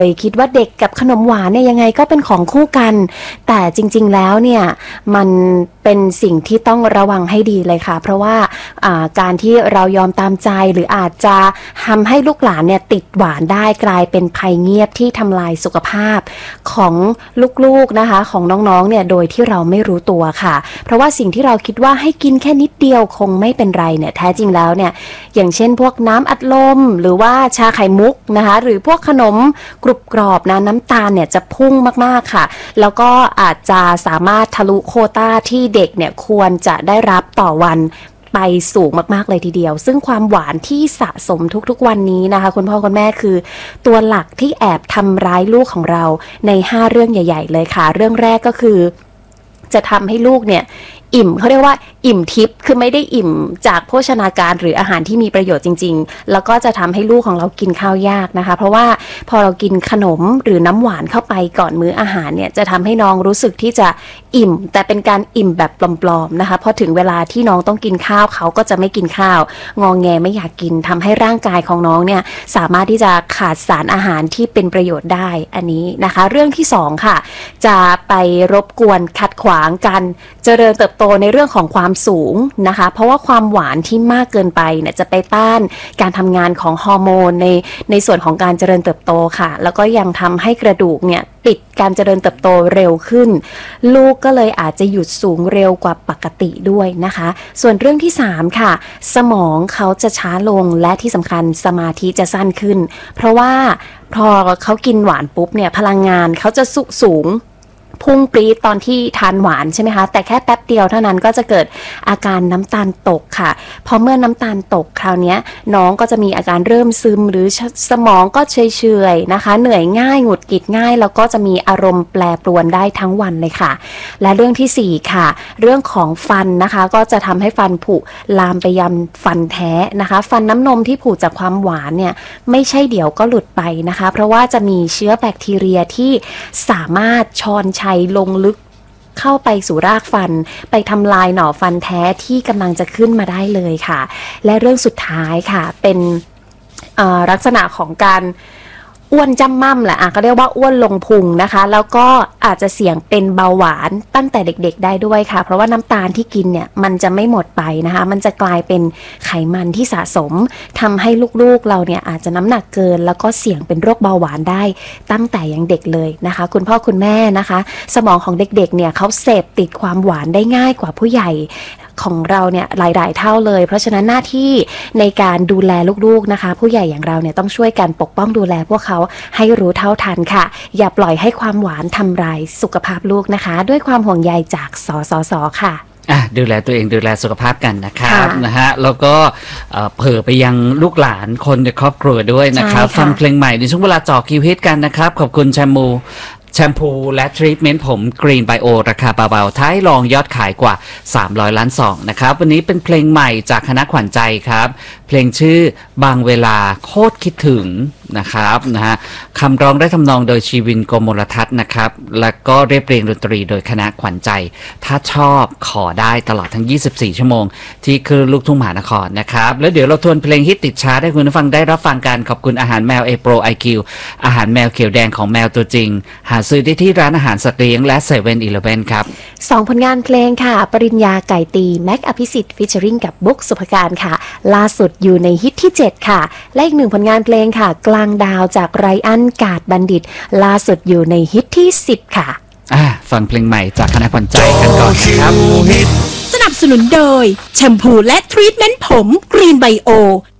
คิดว่าเด็กกับขนมหวานเนี่ยยังไงก็เป็นของคู่กันแต่จริงๆแล้วเนี่ยมันเป็นสิ่งที่ต้องระวังให้ดีเลยค่ะเพราะว่าการที่เรายอมตามใจหรืออาจจะทำให้ลูกหลานเนี่ยติดหวานได้กลายเป็นภัยเงียบที่ทำลายสุขภาพของลูกๆนะคะของน้องๆเนี่ยโดยที่เราไม่รู้ตัวค่ะเพราะว่าสิ่งที่เราคิดว่าให้กินแค่นิดเดียวคงไม่เป็นไรเนี่ยแท้จริงแล้วเนี่ยอย่างเช่นพวกน้ำอัดลมหรือว่าชาไข่มุกนะคะหรือพวกขนมกรุบกรอบนะน้ำตาลเนี่ยจะพุ่งมากๆค่ะแล้วก็อาจจะสามารถทะลุโควต้าที่เด็กเนี่ยควรจะได้รับต่อวันไปสูงมากๆเลยทีเดียวซึ่งความหวานที่สะสมทุกๆวันนี้นะคะคุณพ่อคุณแม่คือตัวหลักที่แอบทำร้ายลูกของเราใน5เรื่องใหญ่ๆเลยค่ะเรื่องแรกก็คือจะทำให้ลูกเนี่ยอิ่มเขาเรียกว่าอิ่มทิพย์คือไม่ได้อิ่มจากโภชนาการหรืออาหารที่มีประโยชน์จริงๆแล้วก็จะทำให้ลูกของเรากินข้าวยากนะคะเพราะว่าพอเรากินขนมหรือน้ำหวานเข้าไปก่อนมื้ออาหารเนี่ยจะทำให้น้องรู้สึกที่จะอิ่มแต่เป็นการอิ่มแบบปลอมๆนะคะพอถึงเวลาที่น้องต้องกินข้าวเขาก็จะไม่กินข้าวงอแงไม่อยากกินทำให้ร่างกายของน้องเนี่ยสามารถที่จะขาดสารอาหารที่เป็นประโยชน์ได้อันนี้นะคะเรื่องที่2ค่ะจะไปรบกวนขัดขวางการเจริญเติบโตในเรื่องของความสูงนะคะเพราะว่าความหวานที่มากเกินไปเนี่ยจะไปต้านการทำงานของฮอร์โมนในส่วนของการเจริญเติบโตค่ะแล้วก็ยังทำให้กระดูกเนี่ยปิดการเจริญเติบโตเร็วขึ้นลูกก็เลยอาจจะหยุดสูงเร็วกว่าปกติด้วยนะคะส่วนเรื่องที่3ค่ะสมองเขาจะช้าลงและที่สำคัญสมาธิจะสั้นขึ้นเพราะว่าพอเขากินหวานปุ๊บเนี่ยพลังงานเขาจะสูงพุ่งปรี๊ดตอนที่ทานหวานใช่ไหมคะแต่แค่แป๊บเดียวเท่านั้นก็จะเกิดอาการน้ำตาลตกค่ะพอเมื่อน้ำตาลตกคราวนี้น้องก็จะมีอาการเริ่มซึมหรือสมองก็เฉยๆนะคะเหนื่อยง่ายหงุดหงิดง่ายแล้วก็จะมีอารมณ์แปรปรวนได้ทั้งวันเลยค่ะและเรื่องที่4ค่ะเรื่องของฟันนะคะก็จะทำให้ฟันผุลามไปยังฟันแท้นะคะฟันน้ำนมที่ผุจากความหวานเนี่ยไม่ใช่เดี๋ยวก็หลุดไปนะคะเพราะว่าจะมีเชื้อแบคทีเรียที่สามารถชอนชัยลงลึกเข้าไปสู่รากฟันไปทำลายหน่อฟันแท้ที่กำลังจะขึ้นมาได้เลยค่ะและเรื่องสุดท้ายค่ะเป็นลักษณะของการอ้วนจำม่ำแหละก็เรียกว่าอ้วนลงพุงนะคะแล้วก็อาจจะเสี่ยงเป็นเบาหวานตั้งแต่เด็กๆได้ด้วยค่ะเพราะว่าน้ำตาลที่กินเนี่ยมันจะไม่หมดไปนะคะมันจะกลายเป็นไขมันที่สะสมทำให้ลูกๆเราเนี่ยอาจจะน้ำหนักเกินแล้วก็เสี่ยงเป็นโรคเบาหวานได้ตั้งแต่ยังเด็กเลยนะคะคุณพ่อคุณแม่นะคะสมองของเด็กๆเนี่ยเขาเสพติดความหวานได้ง่ายกว่าผู้ใหญ่ของเราเนี่ยหลายๆเท่าเลยเพราะฉะนั้นหน้าที่ในการดูแลลูกๆนะคะผู้ใหญ่อย่างเราเนี่ยต้องช่วยกันปกป้องดูแลพวกเขาให้รู้เท่าทันค่ะอย่าปล่อยให้ความหวานทำลายสุขภาพลูกนะคะด้วยความห่วงใยจากสสสค่ะดูแลตัวเองดูแลสุขภาพกันนะครับนะฮะแล้วก็เผื่อไปยังลูกหลานคนในครอบครัวด้วยนะครับฟังเพลงใหม่ในช่วงเวลาจ่อคิวฮิตกันนะครับขอบคุณแชมพูและทรีทเมนต์ผมกรีนไบโอราคาเบาๆท้ายรองยอดขายกว่า300 ล้านซองนะครับวันนี้เป็นเพลงใหม่จากคณะขวัญใจครับเพลงชื่อบางเวลาโคตรคิดถึงนะครับนะฮะคำร้องได้ทำนองโดยชีวินโกมลทัศน์นะครับแล้วก็เรียบเรียงดนตรีโดยคณะขวัญใจถ้าชอบขอได้ตลอดทั้ง24ชั่วโมงที่คือลูกทุ่งมหานครนะครับแล้วเดี๋ยวเราทวนเพลงฮิตติดชาร์ตให้คุณผู้ฟังได้รับฟังกันขอบคุณอาหารแมว A-Pro IQ อาหารแมวเขียวแดงของแมวตัวจริงหาซื้อได้ที่ร้านอาหารสัตว์เลี้ยงและเซเว่นอีเลฟเว่นครับ 2ผลงานเพลงค่ะปริญญาไก่ตีแม็กอภิสิทธิ์ฟีเจอริงกับบุ๊กสุภการค่ะล่าสุดอยู่ในฮิตที่7ค่ะและอีก1ผลงานเพลงค่ะกลางดาวจากไรอันกาดบัณฑิตล่าสุดอยู่ในฮิตที่10ค่ะฟังเพลงใหม่จากคณะขวัญใจกันก่อนนะครับสนับสนุนโดยแชมพูและทรีทเมนต์ผมกรีนไบโอ